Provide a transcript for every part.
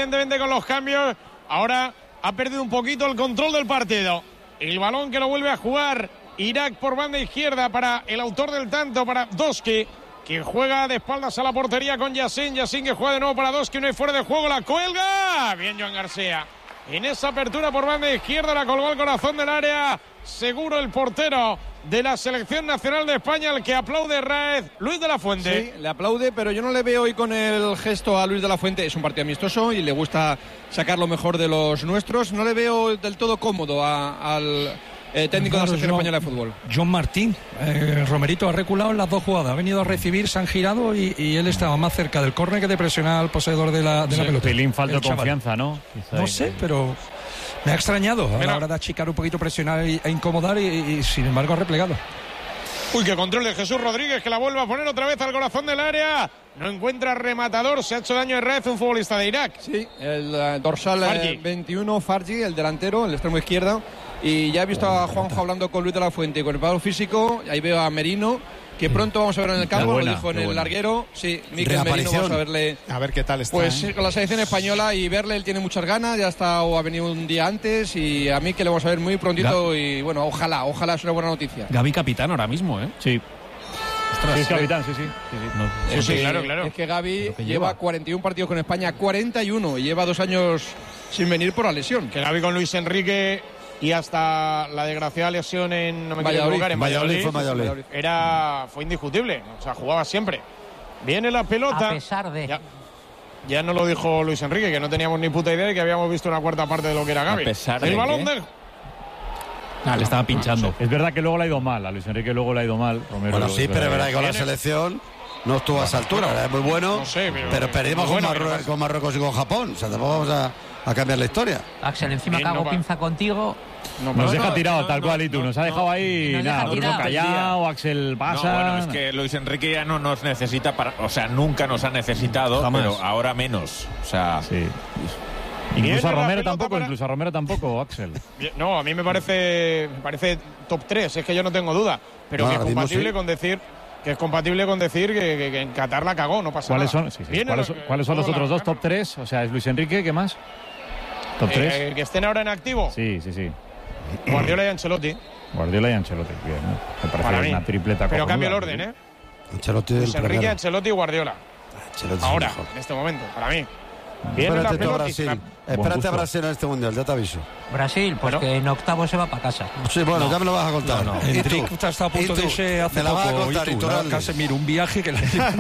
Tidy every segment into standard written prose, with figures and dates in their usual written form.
evidentemente con los cambios. Ahora ha perdido un poquito el control del partido. El balón que lo vuelve a jugar Irak por banda izquierda para el autor del tanto, para Doski, que juega de espaldas a la portería con Yacine. Yacine que juega de nuevo para Doski, no hay fuera de juego, la cuelga. Bien Joan García. En esa apertura por banda izquierda la colgó al corazón del área. Seguro el portero de la selección nacional de España, al que aplaude Raez, Luis de la Fuente. Sí, le aplaude, pero yo no le veo hoy con el gesto a Luis de la Fuente. Es un partido amistoso y le gusta sacar lo mejor de los nuestros. No le veo del todo cómodo al técnico de la selección española de fútbol. John Martín, Romerito ha reculado en las dos jugadas, ha venido a recibir, se han girado y él estaba más cerca del córner que de presionar al poseedor de la pelota. Pelín falta de confianza, ¿no? Quizá no sé, pero me ha extrañado a la hora de achicar un poquito, presionar e incomodar y sin embargo ha replegado. Uy, qué control de Jesús Rodríguez, que la vuelve a poner otra vez al corazón del área. No encuentra rematador, se ha hecho daño en red un futbolista de Irak. Sí, el dorsal 21, Fargi, el delantero, el extremo izquierdo. Y ya he visto a Juanjo hablando con Luis de la Fuente, con el preparador físico. Ahí veo a Merino, que pronto vamos a ver en el campo, lo dijo en el larguero. Sí, Mikel Merino, vamos a verle. A ver qué tal está. Pues con la selección española y verle, él tiene muchas ganas, ya está o ha venido un día antes y a mí que le vamos a ver muy prontito y bueno, ojalá es una buena noticia. Gavi capitán ahora mismo, ¿eh? Sí. Ostras, sí, es capitán, sí. Sí, claro. Es que Gavi lleva 41 partidos con España, 41, y lleva 2 años sin venir por la lesión. Que Gavi con Luis Enrique y hasta la desgraciada lesión en Valladolid fue indiscutible, o sea, jugaba siempre. Viene la pelota. A pesar de... Ya no lo dijo Luis Enrique, que no teníamos ni puta idea de que habíamos visto una cuarta parte de lo que era Gavi. A pesar el de balón qué? de... le estaba pinchando. Es verdad que luego le ha ido mal, a Luis Enrique luego le ha ido mal. Romero, bueno, sí, pero es verdad que con la selección no estuvo a esa altura, es muy bueno, no sé, pero perdimos con Marruecos y con Japón, o sea, tampoco vamos a cambiar la historia. Axel, encima que hago pinza contigo. Nos deja tirado tal cual y tú, nos ha dejado ahí nada, Bruno callado, Axel pasa. No, bueno, es que Luis Enrique ya no nos necesita o sea, nunca nos ha necesitado, pero ahora menos, o sea, sí. Incluso a Romero tampoco, Axel. No, a mí me parece top 3, es que yo no tengo duda, pero que es compatible con decir que en Qatar la cagó, no pasa nada. ¿Cuáles son los otros dos top 3? O sea, es Luis Enrique, ¿qué más? ¿Top 3? Que estén ahora en activo. Sí. Guardiola y Ancelotti. Guardiola y Ancelotti, bien, ¿no? Me parece para una mí. tripleta. Pero cambia el orden, ¿eh? Luis Enrique, Ancelotti y Guardiola. Ahora, en este momento, para mí. Espérate tú a Brasil. Espérate a Brasil en este mundial, ya te aviso. Brasil, pues que en octavo se va para casa. Sí, bueno, ya me lo vas a contar. ¿Y tú? Está a punto de irse hace poco. Vas a contar, y tú, Casemiro, un viaje que la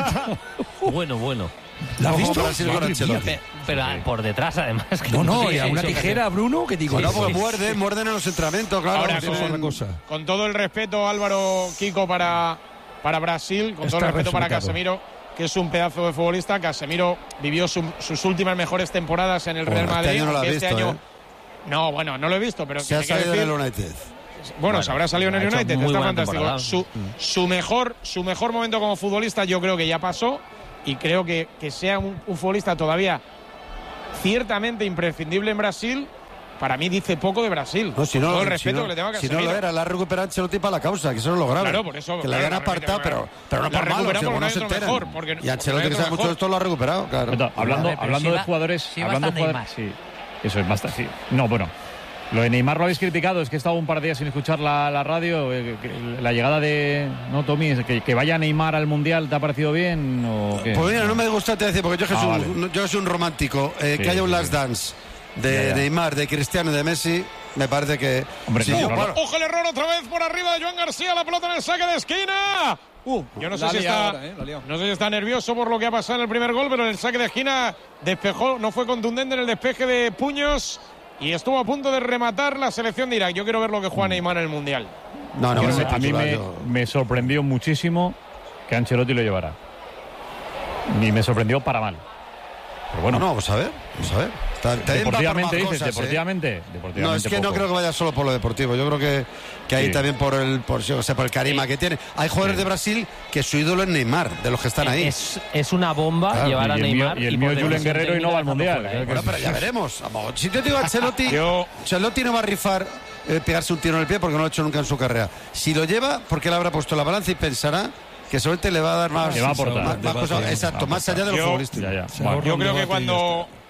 Bueno. ¿La has visto? Brasil con Ancelotti. Pero por detrás, además. Y a una tijera, Bruno, que digo. No, porque muerden en los entrenamientos, claro. Ahora, con todo el respeto, Álvaro, Kiko, para Brasil, con todo el respeto para Casemiro, que es un pedazo de futbolista. Casemiro vivió sus últimas mejores temporadas en el Real Madrid. Este año no lo has visto, No, bueno, no lo he visto, pero se ha salido en el United. Bueno, se habrá salido en el United, está fantástico. Su mejor momento como futbolista yo creo que ya pasó, y creo que sea un futbolista todavía ciertamente imprescindible en Brasil. Para mí dice poco de Brasil. No, si no, todo el respeto que le tengo a Casemiro. Si no lo era, la ha recuperado Ancelotti para la causa, que eso es lo grave. Claro, por eso. Que la habían apartado, pero no por malo, si no se enteran. Y Ancelotti, que sabe mucho de esto, lo ha recuperado, claro. Hablando de jugadores... Sí, sí, eso es bastante... Sí. No, bueno... Lo de Neymar lo habéis criticado, es que he estado un par de días sin escuchar la radio. La llegada de... ¿No, Tommy? ¿Que vaya Neymar al Mundial te ha parecido bien o qué? Pues mira, no me gusta te decir, porque yo soy un romántico. Que haya un last dance de Neymar, de Cristiano y de Messi, me parece que... Hombre, sí, ¡Ojo el error otra vez por arriba de Joan García! La pelota en el saque de esquina. Yo no sé si está nervioso por lo que ha pasado en el primer gol, pero en el saque de esquina despejó, no fue contundente en el despeje de puños. Y estuvo a punto de rematar la selección de Irak. Yo quiero ver lo que juega Neymar en el Mundial. A mí me sorprendió muchísimo que Ancelotti lo llevara. Y me sorprendió para mal. Pero bueno. No, vamos a ver. Deportivamente dices, deportivamente. No, es que no creo que vaya solo por lo deportivo. Yo creo que ahí también por el carisma que tiene. Hay jugadores de Brasil que su ídolo es Neymar, de los que están ahí. Es una bomba llevar a Neymar. Y el mío Julen Guerrero y no va al Mundial. Bueno, pero ya veremos. Si te digo Ancelotti, Ancelotti no va a rifar pegarse un tiro en el pie porque no lo ha hecho nunca en su carrera. Si lo lleva, porque le habrá puesto la balanza y pensará que solamente le va a dar más, le va a aportar, más cosas, exacto, más allá de los futbolistas. Yo creo que cuando